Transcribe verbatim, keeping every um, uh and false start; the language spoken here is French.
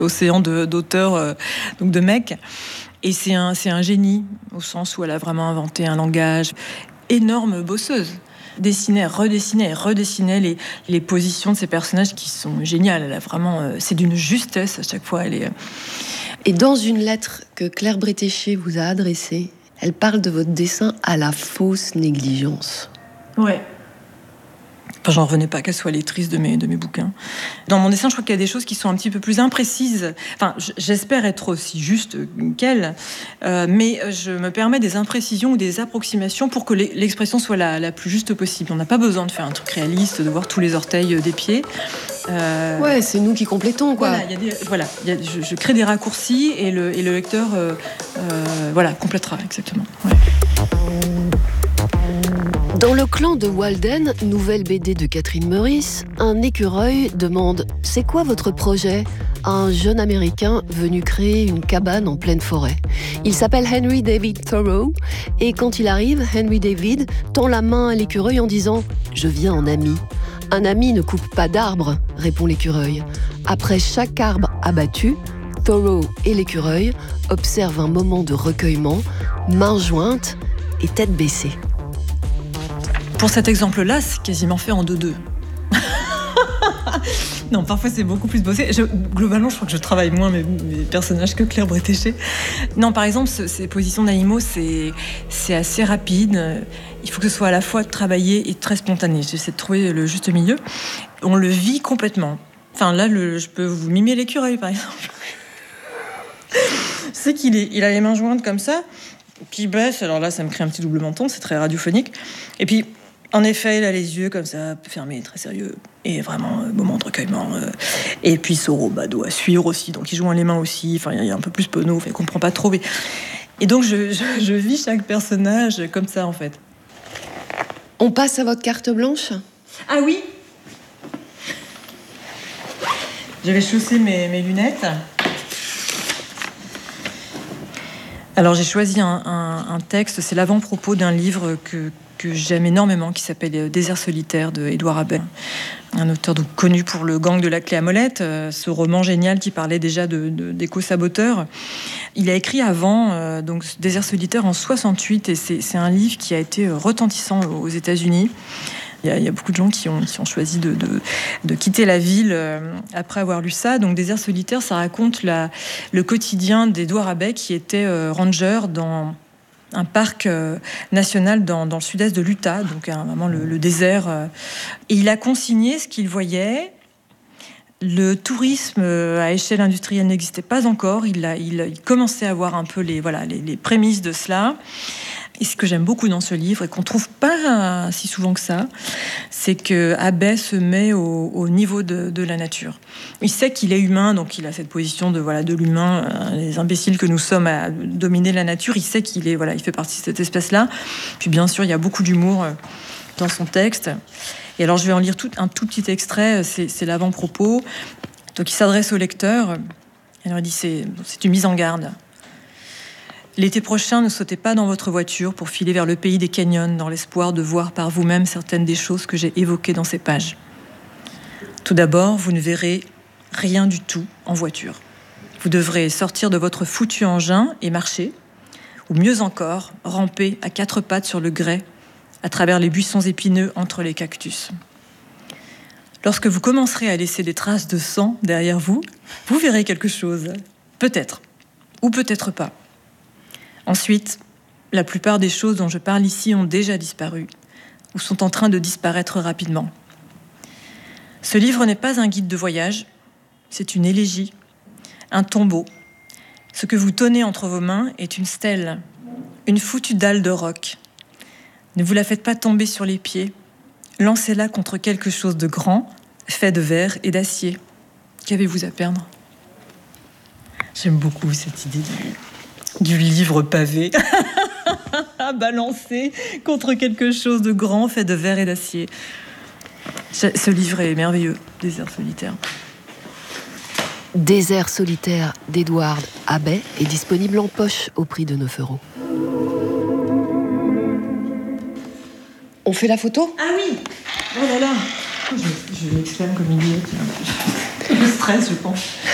océan de, d'auteurs, euh, donc de mecs. Et c'est un, c'est un génie, au sens où elle a vraiment inventé un langage. Énorme bosseuse. Dessinait, redessinait, redessinait les, les positions de ces personnages qui sont géniales. Elle a vraiment, euh, c'est d'une justesse à chaque fois. Elle est... Et dans une lettre que Claire Bretéché vous a adressée, elle parle de votre dessin à la fausse négligence. Ouais. Enfin, j'en revenais pas qu'elle soit lectrice de mes, de mes bouquins. Dans mon dessin, je crois qu'il y a des choses qui sont un petit peu plus imprécises. Enfin, j'espère être aussi juste qu'elle, euh, mais je me permets des imprécisions ou des approximations pour que l'expression soit la, la plus juste possible. On n'a pas besoin de faire un truc réaliste, de voir tous les orteils des pieds. Euh... Ouais, c'est nous qui complétons, quoi. Voilà, y a des, voilà y a, je, je crée des raccourcis et le, et le lecteur euh, euh, voilà, complétera, exactement. Ouais. Dans Le Clan de Walden, nouvelle B D de Catherine Meurice, un écureuil demande « C'est quoi votre projet ?» à un jeune Américain venu créer une cabane en pleine forêt. Il s'appelle Henry David Thoreau et quand il arrive, Henry David tend la main à l'écureuil en disant « Je viens en ami ». « Un ami ne coupe pas d'arbre », répond l'écureuil. Après chaque arbre abattu, Thoreau et l'écureuil observent un moment de recueillement, mains jointes et tête baissée. Pour cet exemple-là, c'est quasiment fait en deux-deux. Non, parfois c'est beaucoup plus bossé. Je, globalement, je crois que je travaille moins mes, mes personnages que Claire Bretéché. Non, par exemple, ce, ces positions d'animaux, c'est, c'est assez rapide. Il faut que ce soit à la fois travaillé et très spontané. J'essaie de trouver le juste milieu. On le vit complètement. Enfin, là, le, je peux vous mimer l'écureuil, par exemple. Je sais qu'il est, il a les mains jointes comme ça, puis il baisse. Alors là, ça me crée un petit double menton, c'est très radiophonique. Et puis, en effet, il a les yeux comme ça, fermés, très sérieux. Et vraiment, euh, moment de recueillement. Euh. Et puis, Thoreau, bah, doit suivre aussi. Donc, il joint les mains aussi. Enfin, il y a un peu plus penaud, fait, il comprend pas trop. Mais... Et donc, je, je, je vis chaque personnage comme ça, en fait. On passe à votre carte blanche ? Ah oui ? J'avais chaussé mes, mes lunettes. Alors, j'ai choisi un, un, un texte, c'est l'avant-propos d'un livre que... que j'aime énormément, qui s'appelle « Désert solitaire » de Édouard Abbey, un auteur donc connu pour le gang de la clé à molette, euh, ce roman génial qui parlait déjà de, de, d'éco-saboteurs. Il a écrit avant euh, donc « Désert solitaire » en soixante-huit, et c'est, c'est un livre qui a été retentissant aux États-Unis. Il y, a, il y a beaucoup de gens qui ont, qui ont choisi de, de, de quitter la ville euh, après avoir lu ça. Donc, Désert solitaire, ça raconte la, le quotidien d'Édouard Abbey, qui était euh, ranger dans un parc euh, national dans, dans le sud-est de l'Utah, donc hein, vraiment le, le désert. Euh, et il a consigné ce qu'il voyait. Le tourisme euh, à échelle industrielle n'existait pas encore. Il, a, il, il commençait à voir un peu les, voilà, les, les prémices de cela. Et ce que j'aime beaucoup dans ce livre, et qu'on ne trouve pas si souvent que ça, c'est que Abbey se met au, au niveau de, de la nature. Il sait qu'il est humain, donc il a cette position de, voilà, de l'humain, euh, les imbéciles que nous sommes à dominer la nature. Il sait qu'il est, voilà, il fait partie de cette espèce-là. Puis bien sûr, il y a beaucoup d'humour euh, dans son texte. Et alors, je vais en lire tout, un tout petit extrait, c'est, c'est l'avant-propos. Donc, il s'adresse au lecteur. Alors, il dit, c'est, c'est une mise en garde. L'été prochain, ne sautez pas dans votre voiture pour filer vers le pays des canyons dans l'espoir de voir par vous-même certaines des choses que j'ai évoquées dans ces pages. Tout d'abord, vous ne verrez rien du tout en voiture. Vous devrez sortir de votre foutu engin et marcher, ou mieux encore, ramper à quatre pattes sur le grès à travers les buissons épineux entre les cactus. Lorsque vous commencerez à laisser des traces de sang derrière vous, vous verrez quelque chose. Peut-être, ou peut-être pas. Ensuite, la plupart des choses dont je parle ici ont déjà disparu ou sont en train de disparaître rapidement. Ce livre n'est pas un guide de voyage, c'est une élégie, un tombeau. Ce que vous tenez entre vos mains est une stèle, une foutue dalle de roc. Ne vous la faites pas tomber sur les pieds. Lancez-la contre quelque chose de grand, fait de verre et d'acier. Qu'avez-vous à perdre ? J'aime beaucoup cette idée du... du livre pavé, balancé contre quelque chose de grand fait de verre et d'acier. Ce livre est merveilleux, Désert solitaire. Désert solitaire d'Édouard Abbey est disponible en poche au prix de neuf euros. On fait la photo ? Ah oui ! Oh là là ! Je, je m'exclame comme une idiote. Je stresse, je pense.